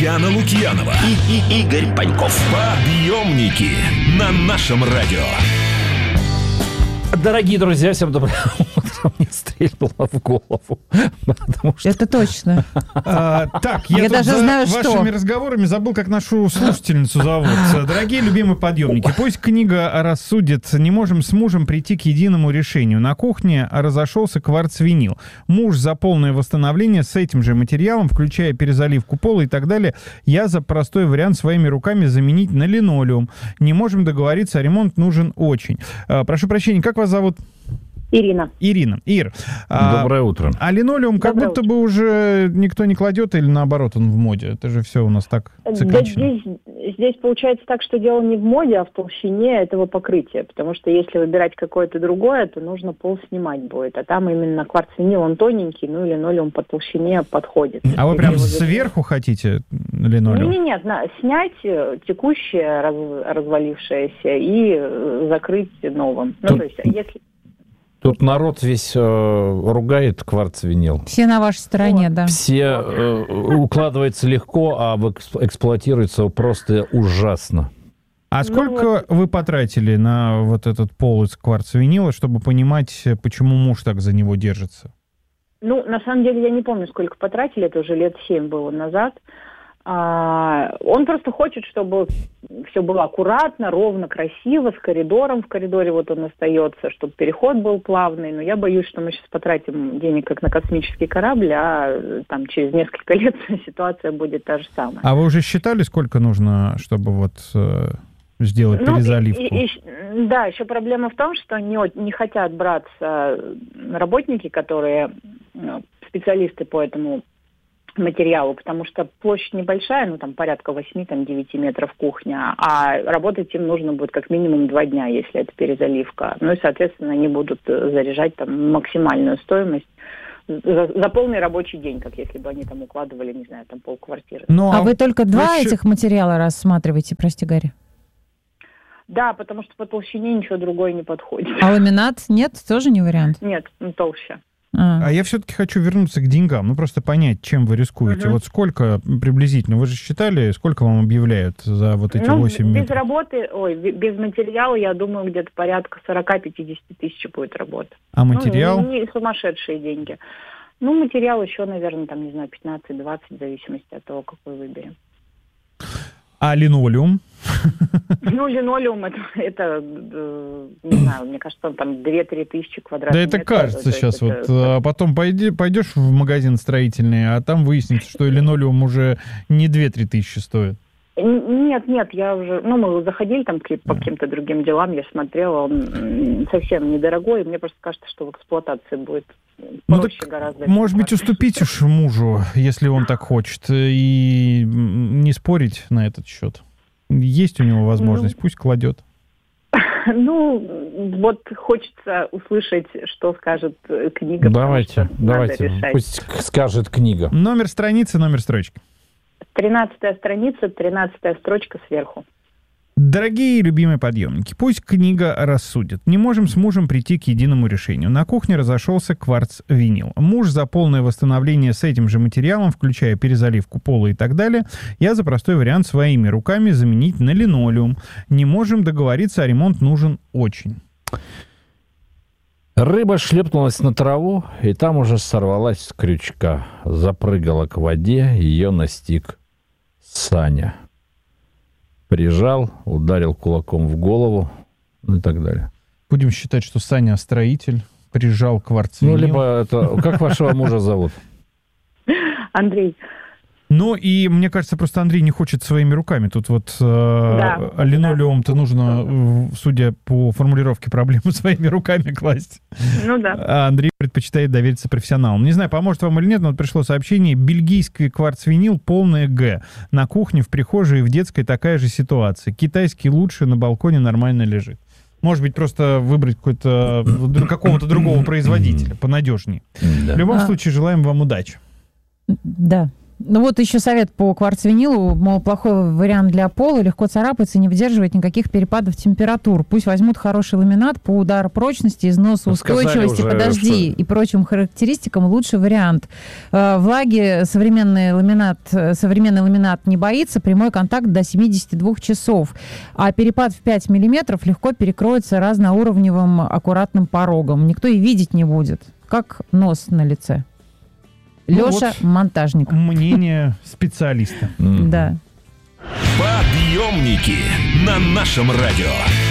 Татьяна Лукьянова и Игорь Паньков. Подъемники на нашем радио. Дорогие друзья, всем доброе утро. Мне стрельнуло в голову. Что... Это точно. Так, я даже за знаю, вашими разговорами забыл, как нашу слушательницу зовут. Дорогие любимые подъемники, пусть книга рассудит. Не можем с мужем прийти к единому решению. На кухне разошелся кварцвинил. Муж за полное восстановление с этим же материалом, включая перезаливку пола и так далее. Я за простой вариант своими руками заменить на линолеум. Не можем договориться, а ремонт нужен очень. Прошу прощения, как вас зовут? Ирина. Ир. Доброе утро. А линолеум как будто бы уже никто не кладет, или наоборот он в моде? Это же все у нас так циклично. Да здесь получается так, что дело не в моде, а в толщине этого покрытия. Потому что если выбирать какое-то другое, то нужно пол снимать будет. А там именно кварцвинил, он тоненький, ну и линолеум по толщине подходит. А вы прям сверху хотите линолеум? Нет, снять текущее, развалившееся, и закрыть новым. Ну, то есть, если... Тут народ весь ругает кварцвинил. Все на вашей стороне, да. Все укладывается легко, а эксплуатируется просто ужасно. А сколько вы потратили на вот этот пол из кварцвинила, чтобы понимать, почему муж так за него держится? Ну, на самом деле, я не помню, сколько потратили, это уже лет 7 было назад. Он просто хочет, чтобы все было аккуратно, ровно, красиво, с коридором. В коридоре вот он остается, чтобы переход был плавный. Но я боюсь, что мы сейчас потратим денег как на космический корабль, а там через несколько лет ситуация будет та же самая. А вы уже считали, сколько нужно, чтобы вот сделать перезаливку? Да, еще проблема в том, что не хотят браться работники, которые специалисты по этому материалу, потому что площадь небольшая, ну там порядка 8-9 метров кухня, а работать им нужно будет как минимум 2 дня, если это перезаливка. Ну и, соответственно, они будут заряжать там максимальную стоимость за полный рабочий день, как если бы они там укладывали, не знаю, там полквартиры. А вы только два этих материала рассматриваете, прости, Гарри? Да, потому что по толщине ничего другое не подходит. А ламинат нет? Тоже не вариант? Нет, толще. А я все-таки хочу вернуться к деньгам, просто понять, чем вы рискуете. Вот сколько приблизительно, вы же считали, сколько вам объявляют за вот эти 8 метров? Без работы, без материала, я думаю, где-то порядка 40-50 тысяч будет работа. А материал? Не сумасшедшие деньги. Материал еще, наверное, там, не знаю, 15-20, в зависимости от того, какой выберем. А линолеум? Линолеум это, не знаю, мне кажется, там 2-3 тысячи квадратных метров. Да это кажется сейчас. А потом пойдешь в магазин строительный, а там выяснится, что линолеум уже не 2-3 тысячи стоит. Нет, я уже... мы заходили там по каким-то другим делам, я смотрела, он совсем недорогой, и мне просто кажется, что в эксплуатации будет проще гораздо. Может быть, уступить уж мужу, если он так хочет, и не спорить на этот счет. Есть у него возможность, пусть кладет. Вот хочется услышать, что скажет книга. Давайте, пусть скажет книга. Номер страницы, номер строчки. 13-я страница, 13-я строчка сверху. Дорогие и любимые подъемники, пусть книга рассудит. Не можем с мужем прийти к единому решению. На кухне разошелся кварцвинил. Муж за полное восстановление с этим же материалом, включая перезаливку пола и так далее. Я за простой вариант своими руками заменить на линолеум. Не можем договориться, а ремонт нужен очень. Рыба шлепнулась на траву, и там уже сорвалась с крючка. Запрыгала к воде, ее настиг Саня. Прижал, ударил кулаком в голову, и так далее. Будем считать, что Саня строитель, прижал кварцвинил. Либо это... Как вашего мужа зовут? Андрей. И мне кажется, просто Андрей не хочет своими руками. Тут линолеум-то нужно, судя по формулировке проблемы, своими руками класть. А Андрей предпочитает довериться профессионалам. Не знаю, поможет вам или нет, но пришло сообщение. Бельгийский кварцвинил полное Г. На кухне, в прихожей и в детской такая же ситуация. Китайский лучше, на балконе нормально лежит. Может быть, просто выбрать какого-то другого производителя, понадежнее. В любом случае, желаем вам удачи. Да. Ну вот еще совет по кварцвинилу, мол, плохой вариант для пола, легко царапается и не выдерживает никаких перепадов температур. Пусть возьмут хороший ламинат по ударопрочности, износоустойчивости, и прочим характеристикам лучший вариант. Влаги современный ламинат не боится, прямой контакт до 72 часов. А перепад в 5 миллиметров легко перекроется разноуровневым аккуратным порогом. Никто и видеть не будет, как нос на лице. Леша, вот монтажник. Мнение специалиста. Да. Подъемники на нашем радио.